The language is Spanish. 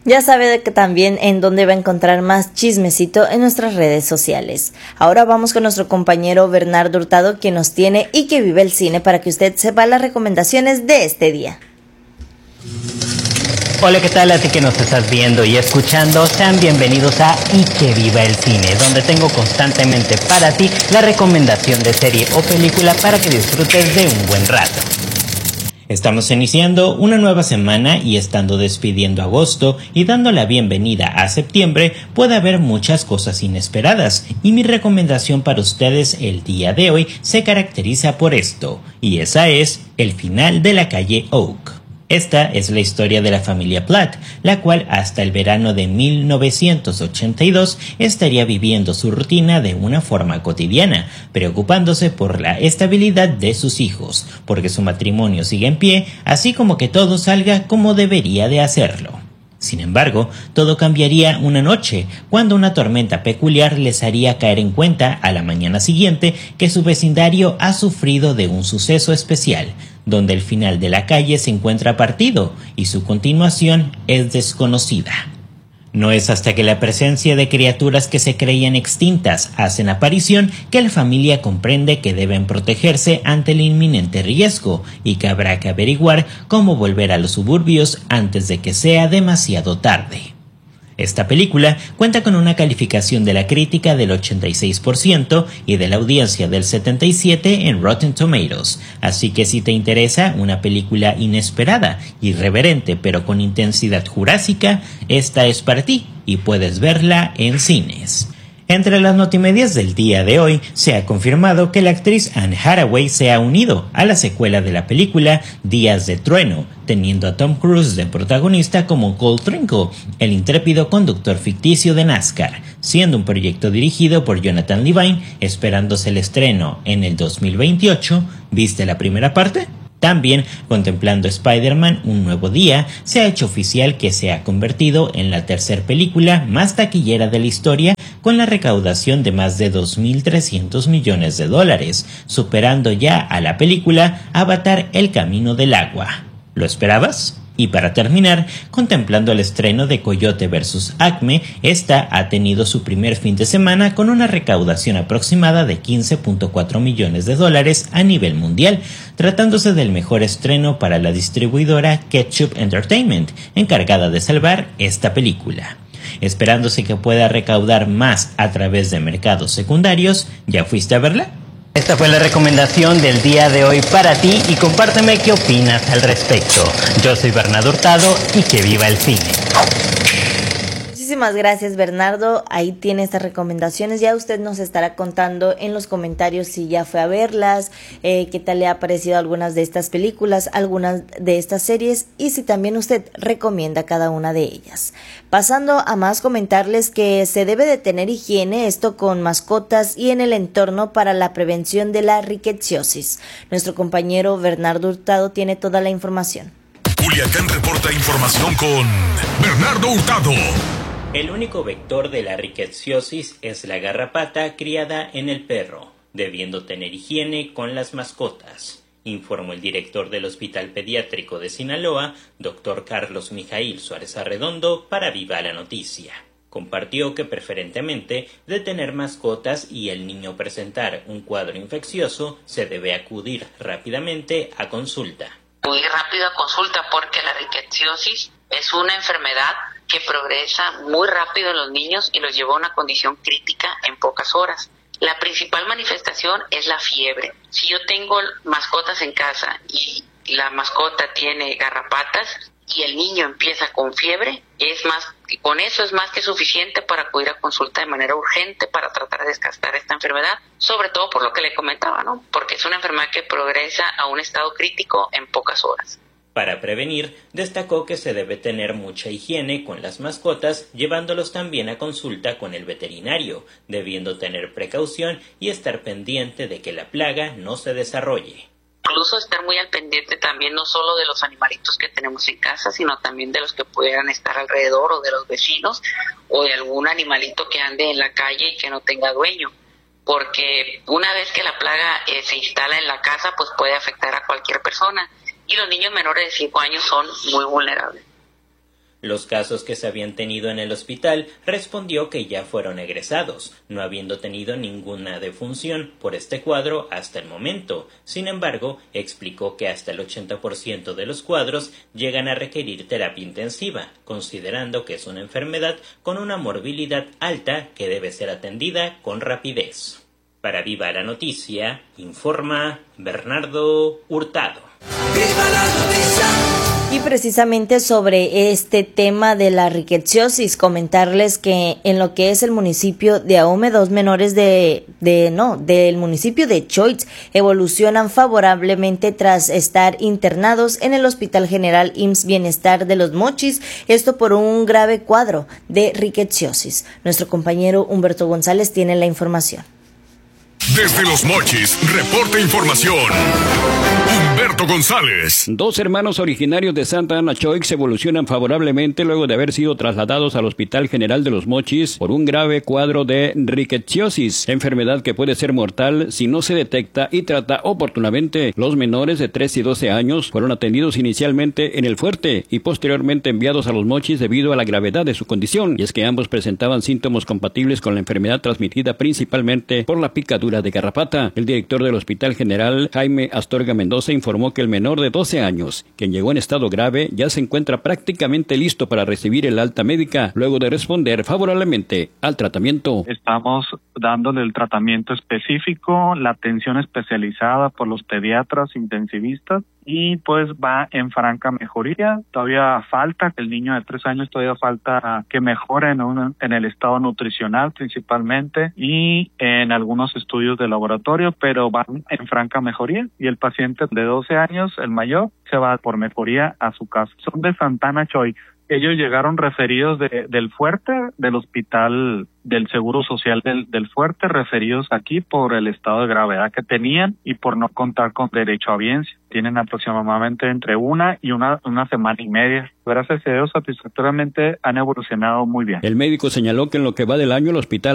Ya sabe que también en dónde va a encontrar más chismecito en nuestras redes sociales. Ahora vamos con nuestro compañero Bernardo Hurtado, quien nos tiene Y que vive el cine, para que usted sepa las recomendaciones de este día. Hola, ¿qué tal? A ti que nos estás viendo y escuchando, sean bienvenidos a Y que viva el cine, donde tengo constantemente para ti la recomendación de serie o película para que disfrutes de un buen rato. Estamos iniciando una nueva semana y estando despidiendo agosto y dando la bienvenida a septiembre, puede haber muchas cosas inesperadas, y mi recomendación para ustedes el día de hoy se caracteriza por esto, y esa es El final de la calle Oak. Esta es la historia de la familia Platt, la cual hasta el verano de 1982 estaría viviendo su rutina de una forma cotidiana, preocupándose por la estabilidad de sus hijos, porque su matrimonio sigue en pie, así como que todo salga como debería de hacerlo. Sin embargo, todo cambiaría una noche, cuando una tormenta peculiar les haría caer en cuenta a la mañana siguiente que su vecindario ha sufrido de un suceso especial, donde el final de la calle se encuentra partido y su continuación es desconocida. No es hasta que la presencia de criaturas que se creían extintas hacen aparición que la familia comprende que deben protegerse ante el inminente riesgo y que habrá que averiguar cómo volver a los suburbios antes de que sea demasiado tarde. Esta película cuenta con una calificación de la crítica del 86% y de la audiencia del 77% en Rotten Tomatoes, así que si te interesa una película inesperada, irreverente pero con intensidad jurásica, esta es para ti y puedes verla en cines. Entre las notimedias del día de hoy, se ha confirmado que la actriz Anne Hathaway se ha unido a la secuela de la película Días de Trueno, teniendo a Tom Cruise de protagonista como Cole Trinkle, el intrépido conductor ficticio de NASCAR, siendo un proyecto dirigido por Jonathan Levine, esperándose el estreno en el 2028. ¿Viste la primera parte? También, contemplando Spider-Man Un Nuevo Día, se ha hecho oficial que se ha convertido en la tercera película más taquillera de la historia, con la recaudación de más de 2.300 millones de dólares, superando ya a la película Avatar El Camino del Agua. ¿Lo esperabas? Y para terminar, contemplando el estreno de Coyote vs. Acme, esta ha tenido su primer fin de semana con una recaudación aproximada de 15.4 millones de dólares a nivel mundial, tratándose del mejor estreno para la distribuidora Ketchup Entertainment, encargada de salvar esta película. Esperándose que pueda recaudar más a través de mercados secundarios. ¿Ya fuiste a verla? Esta fue la recomendación del día de hoy para ti y compárteme qué opinas al respecto. Yo soy Bernardo Hurtado y que viva el cine. Muchísimas gracias, Bernardo. Ahí tiene estas recomendaciones. Ya usted nos estará contando en los comentarios si ya fue a verlas, qué tal le ha parecido algunas de estas películas, algunas de estas series, y si también usted recomienda cada una de ellas. Pasando a más, comentarles que se debe de tener higiene, esto con mascotas y en el entorno, para la prevención de la riqueciosis. Nuestro compañero Bernardo Hurtado tiene toda la información. Culiacán reporta información con Bernardo Hurtado. El único vector de la riqueciosis es la garrapata criada en el perro, debiendo tener higiene con las mascotas, informó el director del Hospital Pediátrico de Sinaloa, Dr. Carlos Mijail Suárez Arredondo, para Viva la Noticia. Compartió que preferentemente, de tener mascotas y el niño presentar un cuadro infeccioso, se debe acudir rápidamente a consulta. Muy rápido a consulta, porque la riqueciosis es una enfermedad que progresa muy rápido en los niños y los lleva a una condición crítica en pocas horas. La principal manifestación es la fiebre. Si yo tengo mascotas en casa y la mascota tiene garrapatas y el niño empieza con fiebre, con eso es más que suficiente para acudir a consulta de manera urgente para tratar de descartar esta enfermedad, sobre todo por lo que le comentaba, ¿no? Porque es una enfermedad que progresa a un estado crítico en pocas horas. Para prevenir, destacó que se debe tener mucha higiene con las mascotas, llevándolos también a consulta con el veterinario, debiendo tener precaución y estar pendiente de que la plaga no se desarrolle. Incluso estar muy al pendiente también no solo de los animalitos que tenemos en casa, sino también de los que pudieran estar alrededor, o de los vecinos, o de algún animalito que ande en la calle y que no tenga dueño. Porque una vez que la plaga se instala en la casa, pues puede afectar a cualquier persona. Y los niños menores de 5 años son muy vulnerables. Los casos que se habían tenido en el hospital respondió que ya fueron egresados, no habiendo tenido ninguna defunción por este cuadro hasta el momento. Sin embargo, explicó que hasta el 80% de los cuadros llegan a requerir terapia intensiva, considerando que es una enfermedad con una morbilidad alta que debe ser atendida con rapidez. Para Viva la Noticia, informa Bernardo Hurtado. ¡Viva la noticia! Y precisamente sobre este tema de la riqueciosis, comentarles que en lo que es el municipio de Ahome, 2 menores del municipio de Choix evolucionan favorablemente tras estar internados en el Hospital General IMSS Bienestar de Los Mochis, esto por un grave cuadro de riqueciosis. Nuestro compañero Humberto González tiene la información. Desde Los Mochis, reporta información Humberto González. 2 hermanos originarios de Santa Ana Choix evolucionan favorablemente luego de haber sido trasladados al Hospital General de Los Mochis por un grave cuadro de riqueciosis, enfermedad que puede ser mortal si no se detecta y trata oportunamente. Los menores de 13 y 12 años fueron atendidos inicialmente en El Fuerte y posteriormente enviados a Los Mochis debido a la gravedad de su condición, y es que ambos presentaban síntomas compatibles con la enfermedad transmitida principalmente por la picadura de garrapata. El director del Hospital General, Jaime Astorga Mendoza, informó que el menor de 12 años, quien llegó en estado grave, ya se encuentra prácticamente listo para recibir el alta médica, luego de responder favorablemente al tratamiento. Estamos dándole el tratamiento específico, la atención especializada por los pediatras intensivistas, y pues va en franca mejoría. Todavía falta que el niño de 3 años todavía falta que mejore en el estado nutricional principalmente y en algunos estudios de laboratorio, pero va en franca mejoría, y el paciente de 12 años, el mayor, se va por mejoría a su casa. Son de Santa Ana Choix. Ellos llegaron referidos del Fuerte, del hospital del Seguro Social del Fuerte, referidos aquí por el estado de gravedad que tenían y por no contar con derecho a audiencia. Tienen aproximadamente entre una semana y media. Gracias a Dios, satisfactoriamente han evolucionado muy bien. El médico señaló que en lo que va del año el hospital